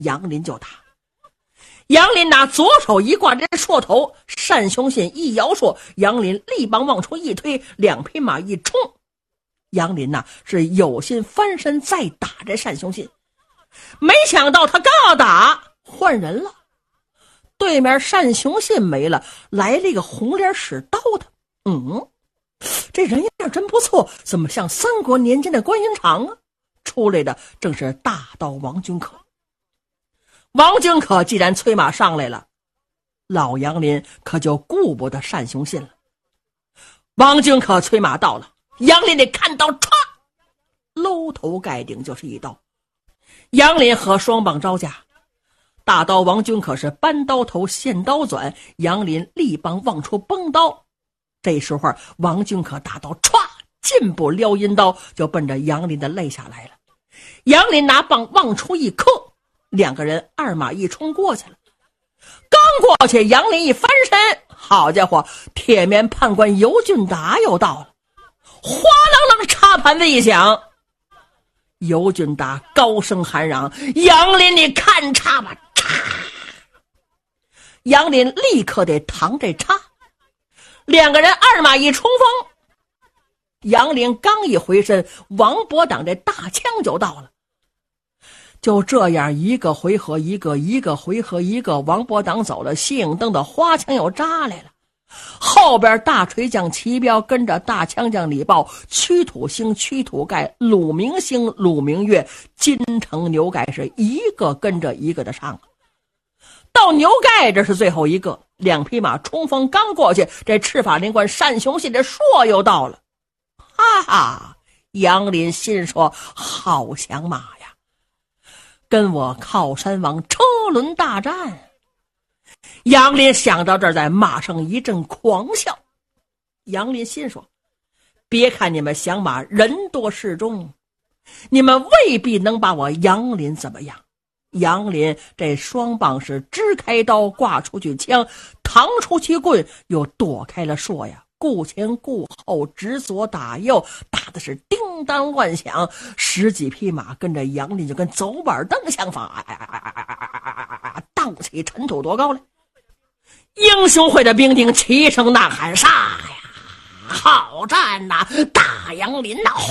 杨林就打。杨林拿左手一挂这槊头，单雄信一摇槊，杨林立棒往出一推，两匹马一冲。杨林是有心翻身再打这单雄信，没想到他刚要打换人了，对面单雄信没了，来了一个红脸使刀的。这人样真不错，怎么像三国年间的关云长啊？出来的正是大刀王君可。王君可既然催马上来了，老杨林可就顾不得单雄信了。王君可催马到了，杨林得看到唰，搂头盖顶就是一刀。杨林和双棒招架，大刀王君可是扳刀头现刀转，杨林立棒往出崩刀。这时候王君可大刀唰进步撩阴刀，就奔着杨林的肋下来了。杨林拿棒往出一磕，两个人二马一冲过去了。刚过去，杨林一翻身，好家伙，铁面判官尤俊达又到了。哗啷啷插盘子一响，尤俊达高声喊嚷：杨林你看插吧！杨林立刻得扛这插，两个人二马一冲锋，杨林刚一回身，王伯党这大枪就到了。就这样一个回合一个，一个回合一个，王伯党走了，谢影灯的花枪又扎来了。后边大锤匠齐彪跟着大枪匠李豹，屈土星、屈土盖、鲁明星、鲁明月、金城牛盖是一个跟着一个的上。到牛盖这是最后一个，两匹马冲锋刚过去，这赤发灵官单雄信这槊又到了。哈哈，杨林心说好响马呀，跟我靠山王车轮大战。杨林想到这儿，在马上一阵狂笑。杨林心说，别看你们响马人多势众，你们未必能把我杨林怎么样。杨林这双棒是支开刀，挂出去枪，扛出去棍，又躲开了槊呀，顾前顾后，直左打右，打的是叮当乱响，十几匹马跟着杨林就跟走板灯相仿，荡起尘土多高来。英雄会的兵丁齐声呐喊：杀呀，好战呐，大杨林呐！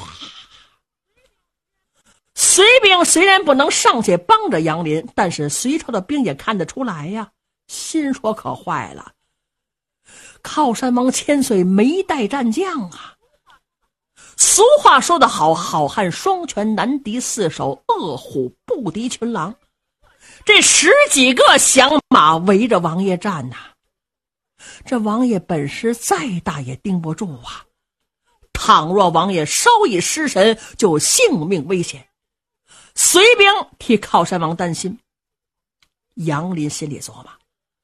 隋兵虽然不能上去帮着杨林，但是隋朝的兵也看得出来呀，心说可坏了，靠山王千岁没带战将啊。俗话说得好，好汉双拳难敌四手，恶虎不敌群狼。这十几个响马围着王爷站呐，这王爷本事再大也盯不住啊。倘若王爷稍一失神，就性命危险。隋兵替靠山王担心。杨林心里琢磨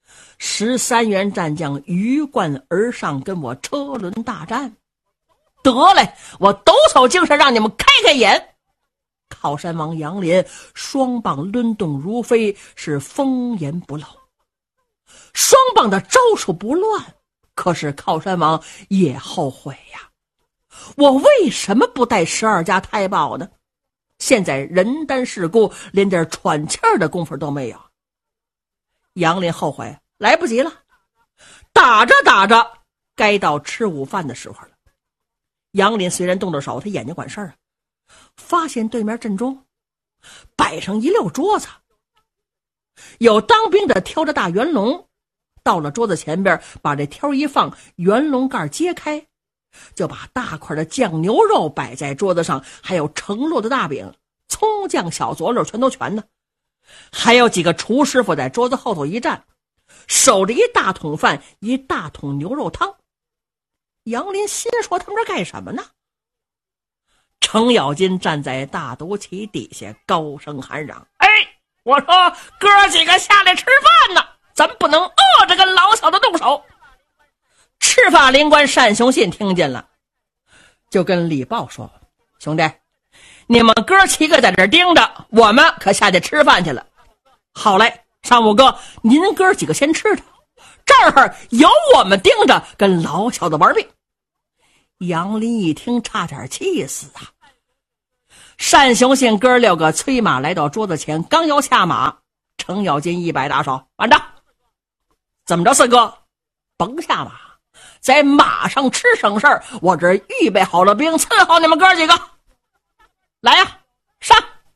，13员战将鱼贯而上，跟我车轮大战，得嘞，我抖擞精神让你们开开眼。靠山王杨林双棒抡动如飞，是风言不漏。双棒的招数不乱，可是靠山王也后悔呀，我为什么不带12家太保呢？现在人单势孤，连点喘气儿的功夫都没有。杨林后悔来不及了，打着打着该到吃午饭的时候了。杨林虽然动着手，他眼睛管事儿啊，发现对面阵中摆上一溜桌子，有当兵的挑着大圆笼，到了桌子前边，把这挑一放，圆笼盖揭开，就把大块的酱牛肉摆在桌子上，还有盛落的大饼，葱酱小佐料全都全呢。还有几个厨师傅在桌子后头一站，守着一大桶饭，一大桶牛肉汤。杨林心说他们这干什么呢？程咬金站在大肚旗底下高声喊嚷：哎，我说哥几个下来吃饭呢，咱不能饿着跟老小子动手。赤发灵官单雄信听见了，就跟李豹说：兄弟，你们哥七个在这盯着，我们可下去吃饭去了。好嘞，上午哥，您哥几个先吃着，这儿有我们盯着，跟老小子玩命。杨林一听差点气死啊， 单雄信哥六个催马来到桌子前，刚要下马，程咬金一摆大手，慢着！怎么着，四哥？甭下马，在马上吃省事儿，我这预备好了兵，伺候你们哥几个。来呀，上！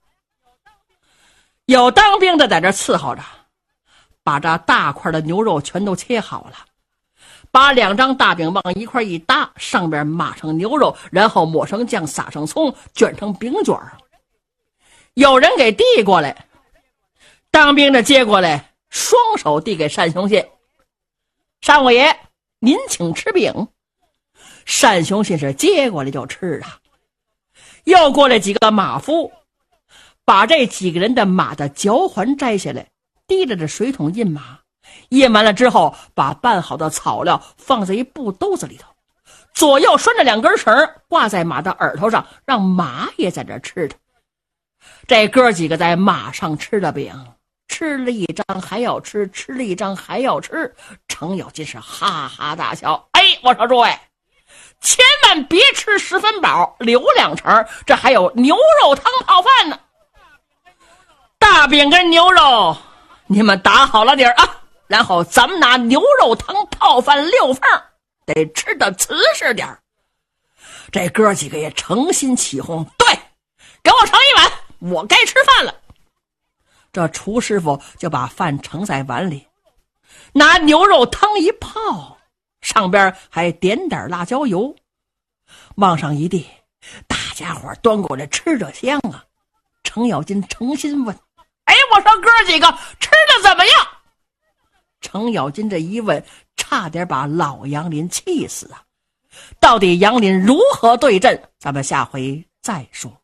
有当兵的在这伺候着，把这大块的牛肉全都切好了，把2张大饼往一块一搭，上边码上牛肉，然后抹上酱，撒上葱，卷成饼卷儿。有人给递过来，当兵的接过来，双手递给单雄信：“单五爷，您请吃饼。”单雄信是接过来就吃啊。又过来几个马夫，把这几个人的马的脚环摘下来，提着这水桶印马，印完了之后，把拌好的草料放在一布兜子里头，左右拴着2根绳挂在马的耳朵上，让马也在这吃着。这哥几个在马上吃了饼，吃了一张还要吃，吃了一张还要吃。程咬金是哈哈大笑：“哎，我说诸位，千万别吃10分饱，留2成，这还有牛肉汤泡饭呢。大饼跟牛肉你们打好了底儿啊，然后咱们拿牛肉汤泡饭6份，得吃的瓷实点儿。”这哥几个也诚心起哄：“对，给我盛一碗，我该吃饭了。”这厨师傅就把饭盛在碗里，拿牛肉汤一泡，上边还点点辣椒油，往上一递，大家伙端过来吃着香啊。程咬金诚心问：“哎，我说哥几个吃的怎么样？”程咬金这一问，差点把老杨林气死啊！到底杨林如何对阵，咱们下回再说。